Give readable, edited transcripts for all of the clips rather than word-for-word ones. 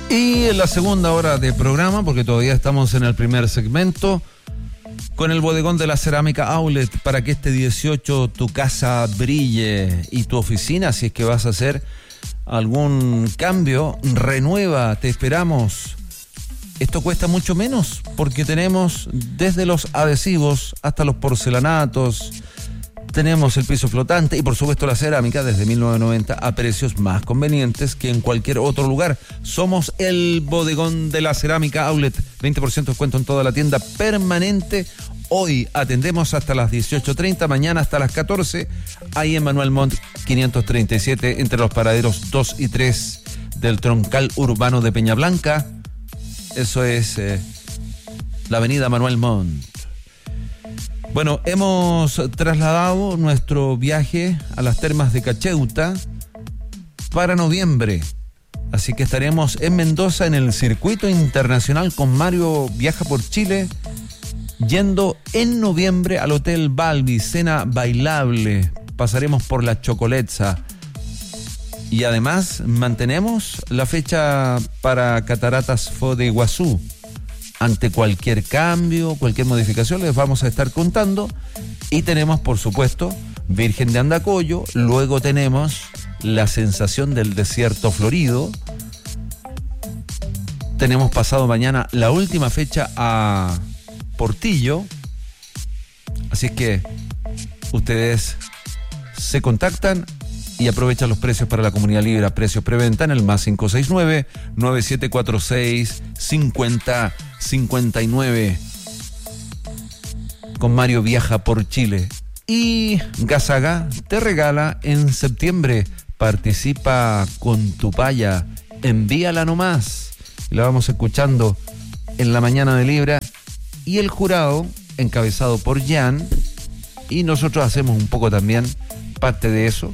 Y en la segunda hora de programa, porque todavía estamos en el primer segmento, con el bodegón de la Cerámica Outlet, para que este 18 tu casa brille y tu oficina, si es que vas a hacer algún cambio, renueva, te esperamos. Esto cuesta mucho menos, porque tenemos desde los adhesivos hasta los porcelanatos, tenemos el piso flotante y por supuesto la cerámica desde 1990 a precios más convenientes que en cualquier otro lugar. Somos el bodegón de la Cerámica Outlet, 20% de descuento en toda la tienda permanente. Hoy atendemos hasta las 18:30, mañana hasta las 14, ahí en Manuel Montt 537, entre los paraderos 2 y 3 del troncal urbano de Peña Blanca. Eso es la avenida Manuel Montt. Bueno, hemos trasladado nuestro viaje a las termas de Cacheuta para noviembre. Así que estaremos en Mendoza en el circuito internacional con Mario Viaja por Chile, yendo en noviembre al Hotel Balbi, cena bailable. Pasaremos por la Chocolezza. Y además mantenemos la fecha para Cataratas Foz de Iguazú. Ante cualquier cambio, cualquier modificación, les vamos a estar contando. Y tenemos, por supuesto, Virgen de Andacollo. Luego tenemos la sensación del desierto florido. Tenemos pasado mañana la última fecha a Portillo. Así es que ustedes se contactan y aprovechan los precios para la comunidad libre a precios preventa en el más 569-9746-5059. Con Mario Viaja por Chile. Y Gasaga te regala en septiembre. Participa con tu paya. Envíala nomás. La vamos escuchando en la mañana de Libra. Y el jurado, encabezado por Jan, y nosotros hacemos un poco también parte de eso,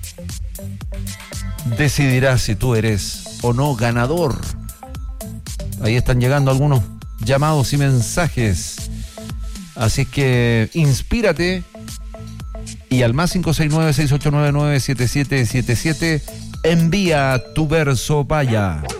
decidirá si tú eres o no ganador. Ahí están llegando algunos llamados y mensajes. Así que inspírate y al más 569-6899-7777 envía tu verso paya.